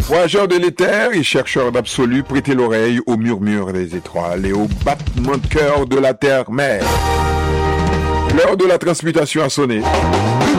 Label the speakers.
Speaker 1: Voyageurs de l'éther et chercheurs d'absolu, prêtez l'oreille au murmure des étoiles et au battement de cœur de la terre-mère. L'heure de la transmutation a sonné.